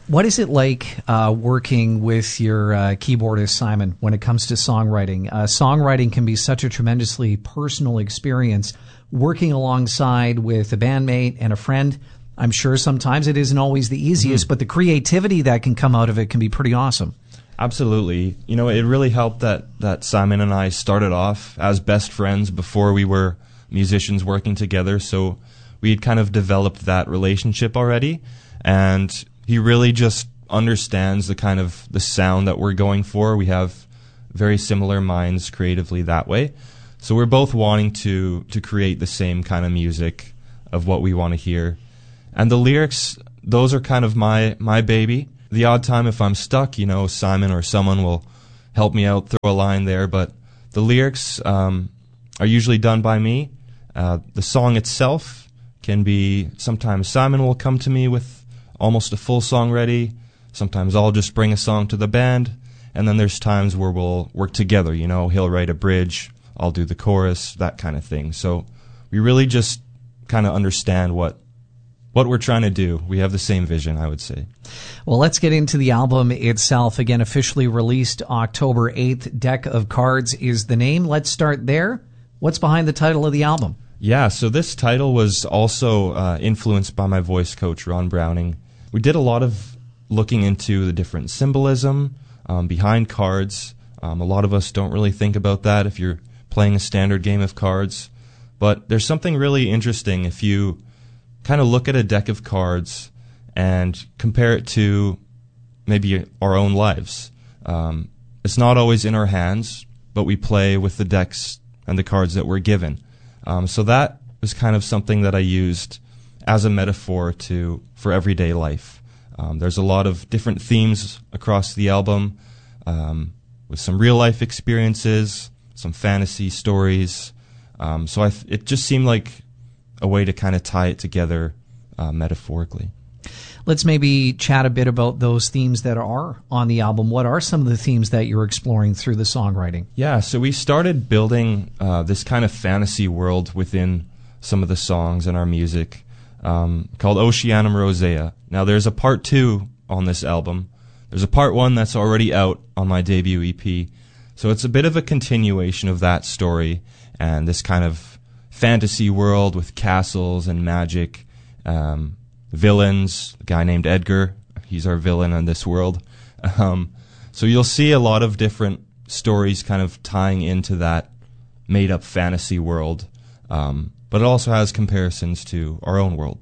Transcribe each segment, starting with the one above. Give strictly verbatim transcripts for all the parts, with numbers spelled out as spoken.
What is it like uh, working with your uh, keyboardist, Simon, when it comes to songwriting? Uh, songwriting can be such a tremendously personal experience. Working alongside with a bandmate and a friend, I'm sure sometimes it isn't always the easiest, mm-hmm. but the creativity that can come out of it can be pretty awesome. Absolutely. You know, it really helped that, that Simon and I started off as best friends before we were musicians working together, so we had kind of developed that relationship already, and he really just understands the kind of the sound that we're going for. We have very similar minds creatively that way. So we're both wanting to, to create the same kind of music of what we want to hear. And the lyrics, those are kind of my, my baby. The odd time if I'm stuck, you know, Simon or someone will help me out, throw a line there. But the lyrics um, are usually done by me. Uh, the song itself can be, sometimes Simon will come to me with almost a full song ready. Sometimes I'll just bring a song to the band, and then there's times where we'll work together. You know, he'll write a bridge, I'll do the chorus, that kind of thing. So we really just kind of understand what what we're trying to do. We have the same vision, I would say. Well, let's get into the album itself. Again, officially released October eighth. Deck of Cards is the name. Let's start there. What's behind the title of the album? Yeah, so this title was also uh, influenced by my voice coach, Ron Browning. We did a lot of looking into the different symbolism um, behind cards. Um, a lot of us don't really think about that if you're playing a standard game of cards. But there's something really interesting if you kind of look at a deck of cards and compare it to maybe our own lives. Um, it's not always in our hands, but we play with the decks and the cards that we're given. Um, so that was kind of something that I used as a metaphor to for everyday life. Um, there's a lot of different themes across the album, um, with some real life experiences, some fantasy stories. Um, so I th- it just seemed like a way to kind of tie it together uh, metaphorically. Let's maybe chat a bit about those themes that are on the album. What are some of the themes that you're exploring through the songwriting? Yeah, so we started building uh, this kind of fantasy world within some of the songs in our music, um, called Oceanum Rosea. Now, there's a part two on this album. There's a part one that's already out on my debut E P. So it's a bit of a continuation of that story and this kind of fantasy world with castles and magic, um, villains, a guy named Edgar. He's our villain in this world. Um, so you'll see a lot of different stories kind of tying into that made-up fantasy world. Um, but it also has comparisons to our own world.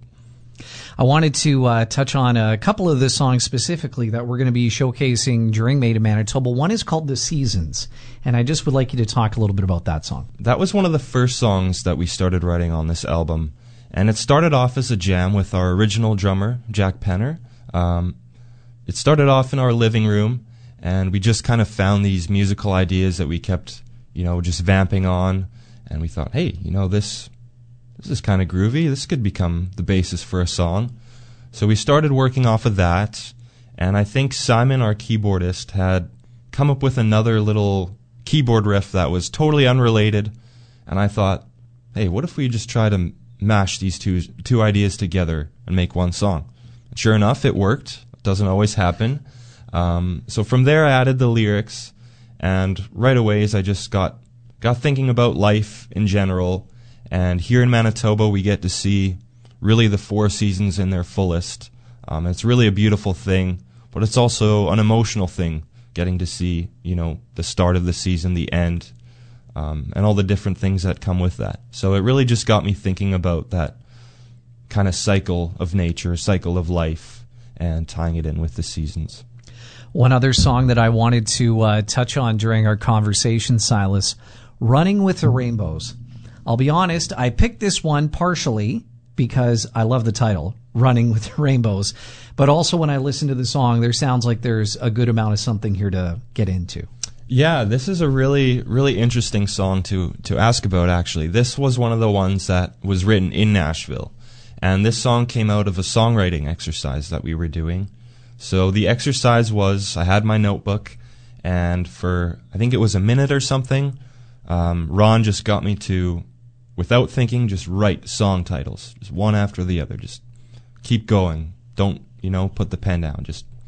I wanted to uh, touch on a couple of the songs specifically that we're going to be showcasing during Made in Manitoba. One is called The Seasons, and I just would like you to talk a little bit about that song. That was one of the first songs that we started writing on this album, and it started off as a jam with our original drummer, Jack Penner. Um, it started off in our living room, and we just kind of found these musical ideas that we kept, you know, just vamping on, and we thought, hey, you know, this... This is kind of groovy. This could become the basis for a song. So we started working off of that, and I think Simon, our keyboardist, had come up with another little keyboard riff that was totally unrelated, and I thought, hey, what if we just try to mash these two two ideas together and make one song? And sure enough, it worked. It doesn't always happen. Um, so from there, I added the lyrics, and right away, as I just got got thinking about life in general. And here in Manitoba, we get to see really the four seasons in their fullest. Um, it's really a beautiful thing, but it's also an emotional thing, getting to see, you know, the start of the season, the end, um, and all the different things that come with that. So it really just got me thinking about that kind of cycle of nature, cycle of life, and tying it in with the seasons. One other song that I wanted to uh, touch on during our conversation, Silas, Running with the Rainbows. I'll be honest, I picked this one partially because I love the title, Running with the Rainbows. But also when I listen to the song, there sounds like there's a good amount of something here to get into. Yeah, this is a really, really interesting song to, to ask about, actually. This was one of the ones that was written in Nashville. And this song came out of a songwriting exercise that we were doing. So the exercise was, I had my notebook, and for, I think it was a minute or something, um, Ron just got me to, without thinking, just write song titles, just one after the other. Just keep going. Don't, you know, put the pen down. Just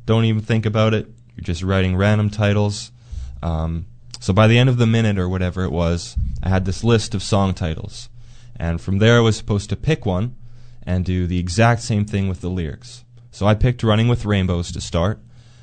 don't even think about it. You're just writing random titles. Um, so by the end of the minute or whatever it was, I had this list of song titles. And from there I was supposed to pick one and do the exact same thing with the lyrics. So I picked Running with Rainbows to start,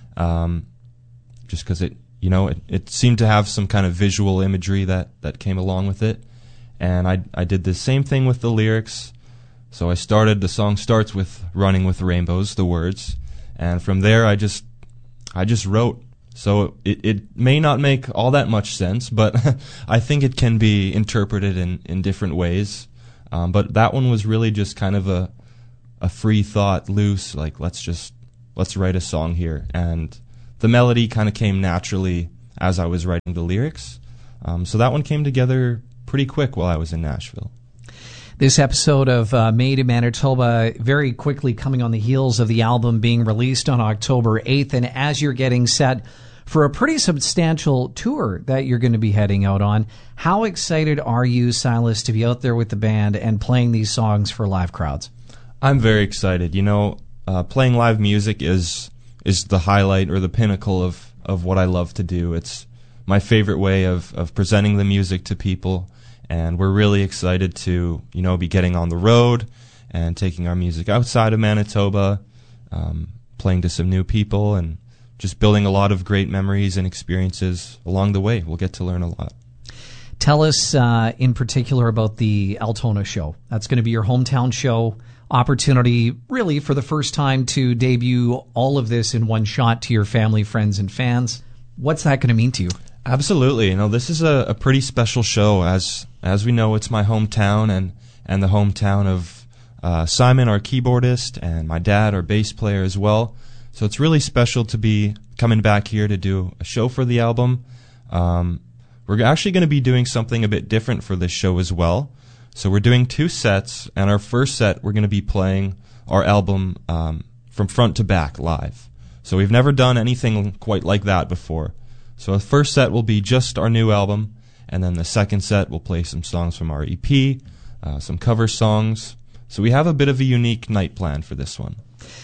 um, just because it, you know, it, it seemed to have some kind of visual imagery that, that came along with it. And I, I did the same thing with the lyrics. So I started, the song starts with Running with Rainbows, the words. And from there I just, I just wrote. So it, it may not make all that much sense, but I think it can be interpreted in, in different ways. Um, but that one was really just kind of a a free thought, loose, like let's just, let's write a song here. And the melody kind of came naturally as I was writing the lyrics. Um, so that one came together pretty quick while I was in Nashville. This episode of uh, Made in Manitoba very quickly coming on the heels of the album being released on October eighth. And as you're getting set for a pretty substantial tour that you're going to be heading out on, how excited are you, Silas, to be out there with the band and playing these songs for live crowds? I'm very excited. You know, uh, playing live music is is the highlight or the pinnacle of, of what I love to do. It's my favorite way of, of presenting the music to people, and we're really excited to, you know, be getting on the road and taking our music outside of Manitoba, um, playing to some new people, and just building a lot of great memories and experiences along the way. We'll get to learn a lot. Tell us uh, in particular about the Altona show. That's going to be your hometown show. Opportunity really for the first time to debut all of this in one shot to your family, friends, and fans. What's that going to mean to you? Absolutely. You know, this is a, a pretty special show. As as we know, it's my hometown and, and the hometown of uh, Simon, our keyboardist, and my dad, our bass player as well. So it's really special to be coming back here to do a show for the album. Um, we're actually going to be doing something a bit different for this show as well. So we're doing two sets, and our first set we're going to be playing our album um, from front to back live. So we've never done anything quite like that before. So the first set will be just our new album, and then the second set we'll play some songs from our E P, uh, some cover songs. So we have a bit of a unique night planned for this one.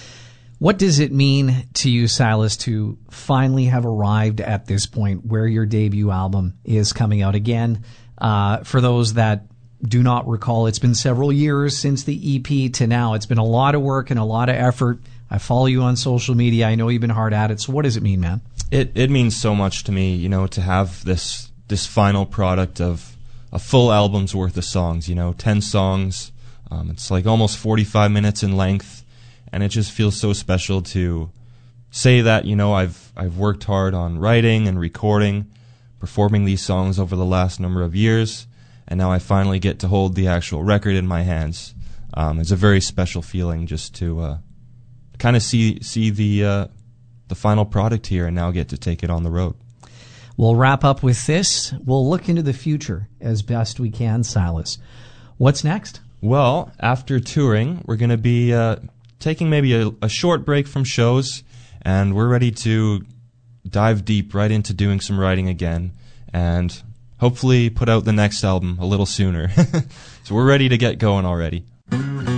What does it mean to you, Silas, to finally have arrived at this point where your debut album is coming out again? Uh, for those that do not recall, it's been several years since the E P to now. It's been a lot of work and a lot of effort. I follow you on social media. I know you've been hard at it. So what does it mean, man? It it means so much to me, you know, to have this this final product of a full album's worth of songs, you know, ten songs. Um, it's like almost forty-five minutes in length, and it just feels so special to say that, you know, I've I've worked hard on writing and recording, performing these songs over the last number of years, and now I finally get to hold the actual record in my hands. Um, it's a very special feeling just to uh, kind of see see the uh, the final product here, and now get to take it on the road. We'll wrap up with this. We'll look into the future as best we can, Silas. What's next? Well, after touring, we're going to be uh, taking maybe a, a short break from shows, and we're ready to dive deep right into doing some writing again, and hopefully put out the next album a little sooner. So we're ready to get going already.